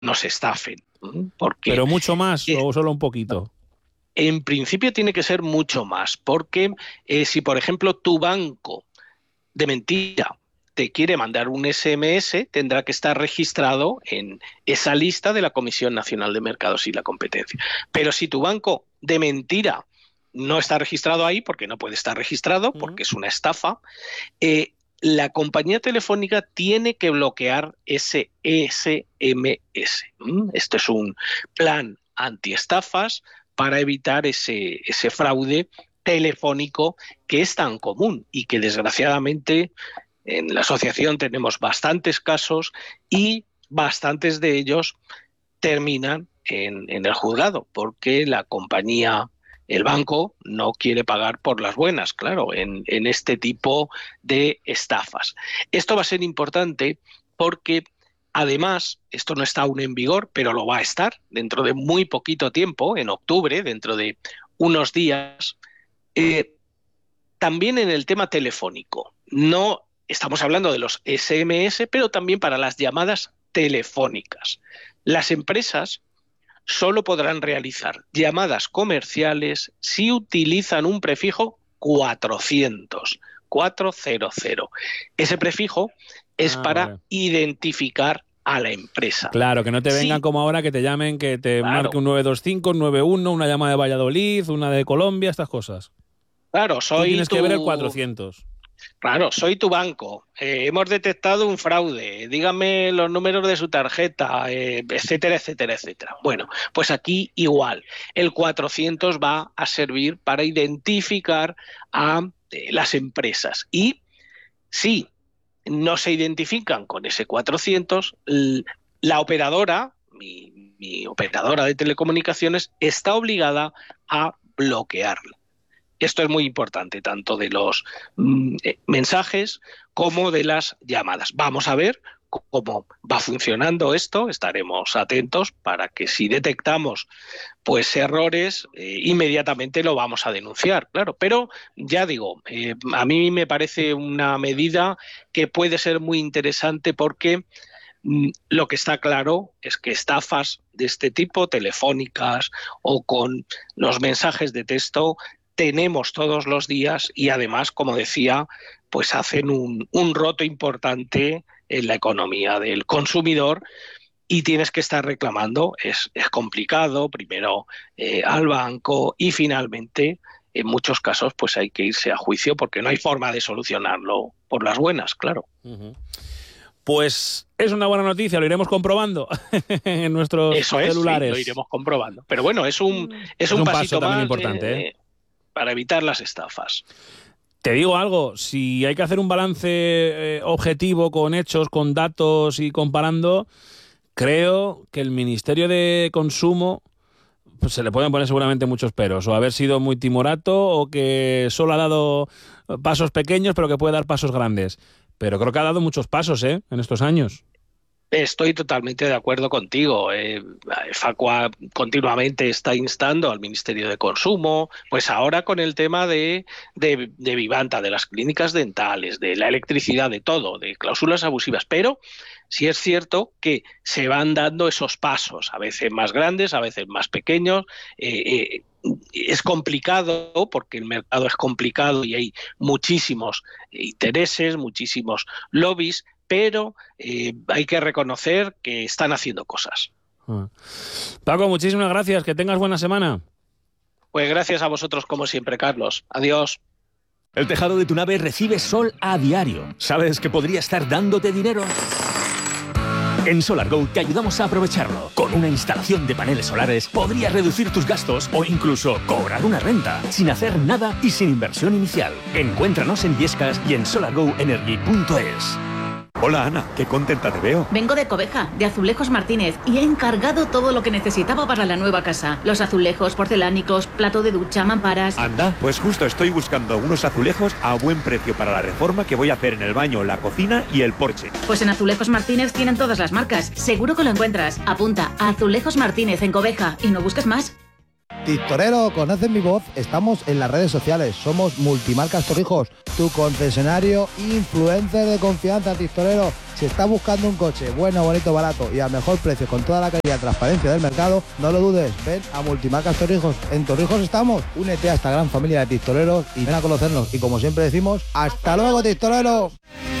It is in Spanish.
nos estafen. Porque ¿Pero mucho más o solo un poquito? en principio tiene que ser mucho más, porque si, por ejemplo, tu banco de mentira te quiere mandar un SMS, tendrá que estar registrado en esa lista de la Comisión Nacional de Mercados y la Competencia. Pero si tu banco de mentira no está registrado ahí, porque no puede estar registrado, porque es una estafa, la compañía telefónica tiene que bloquear ese SMS. Esto es un plan antiestafas para evitar ese fraude telefónico que es tan común y que desgraciadamente en la asociación tenemos bastantes casos y bastantes de ellos terminan en el juzgado porque la compañía, el banco, no quiere pagar por las buenas, claro, en este tipo de estafas. Esto va a ser importante porque además, esto no está aún en vigor, pero lo va a estar dentro de muy poquito tiempo, en octubre, dentro de unos días. eh, También en el tema telefónico. No estamos hablando de los SMS, pero también para las llamadas telefónicas. Las empresas solo podrán realizar llamadas comerciales si utilizan un prefijo 400, 400. Ese prefijo es para Vale. identificar a la empresa. Claro, que no te vengan Sí, como ahora que te llamen, que te marque claro, un 925, un 91, una llamada de Valladolid, una de Colombia, estas cosas. claro, Tú tienes que ver el 400. Claro, soy tu banco. Hemos detectado un fraude. Dígame los números de su tarjeta, etcétera, etcétera, etcétera. Bueno, pues aquí igual. El 400 va a servir para identificar a las empresas. Y si no se identifican con ese 400, la operadora, mi operadora de telecomunicaciones, está obligada a bloquearla. Esto es muy importante, tanto de los mensajes como de las llamadas. Vamos a ver cómo va funcionando esto, estaremos atentos para que si detectamos pues errores, inmediatamente lo vamos a denunciar, claro. Pero ya digo, a mí me parece una medida que puede ser muy interesante porque lo que está claro es que estafas de este tipo, telefónicas o con los mensajes de texto, tenemos todos los días y además, como decía, pues hacen un roto importante en la economía del consumidor y tienes que estar reclamando. Es complicado, primero al banco y finalmente, en muchos casos, pues hay que irse a juicio porque no hay forma de solucionarlo por las buenas, claro. Pues es una buena noticia, lo iremos comprobando en nuestros Eso es, sí, lo celulares. iremos comprobando. Pero bueno, es Es un un paso pasito también más importante, ¿eh? para evitar las estafas. Te digo algo, si hay que hacer un balance objetivo con hechos, con datos y comparando, creo que el Ministerio de Consumo pues se le pueden poner seguramente muchos peros, o haber sido muy timorato, o que solo ha dado pasos pequeños, pero que puede dar pasos grandes. Pero creo que ha dado muchos pasos, en estos años. Estoy totalmente de acuerdo contigo. Facua continuamente está instando al Ministerio de Consumo, pues ahora con el tema de Vivanta, de las clínicas dentales, de la electricidad, de todo, de cláusulas abusivas. Pero sí es cierto que se van dando esos pasos, a veces más grandes, a veces más pequeños. Es complicado porque el mercado es complicado y hay muchísimos intereses, muchísimos lobbies, pero hay que reconocer que están haciendo cosas. Paco, muchísimas gracias, que tengas buena semana. Pues gracias a vosotros como siempre, Carlos. Adiós. El tejado de tu nave recibe sol a diario. ¿Sabes que podría estar dándote dinero? En SolarGo te ayudamos a aprovecharlo. Con una instalación de paneles solares podrías reducir tus gastos o incluso cobrar una renta sin hacer nada y sin inversión inicial. Encuéntranos en Viescas y en solargoenergy.es. Hola Ana, qué contenta te veo. Vengo de Coveja, de Azulejos Martínez, y he encargado todo lo que necesitaba para la nueva casa. Los azulejos, porcelánicos, plato de ducha, mamparas... Anda, pues justo estoy buscando unos azulejos a buen precio para la reforma que voy a hacer en el baño, la cocina y el porche. Pues en Azulejos Martínez tienen todas las marcas. Seguro que lo encuentras. Apunta a Azulejos Martínez en Coveja y no busques más. Tintorero, ¿conoces mi voz? Estamos en las redes sociales. Somos Multimarcas Torrijos, tu concesionario influencer de confianza, Tistolero. Si estás buscando un coche bueno, bonito, barato y al mejor precio, con toda la calidad y transparencia del mercado, no lo dudes, ven a Multimarcas Torrijos. En Torrijos estamos. Únete a esta gran familia de Tistoleros y ven a conocernos. Y como siempre decimos, ¡hasta luego, Tistolero!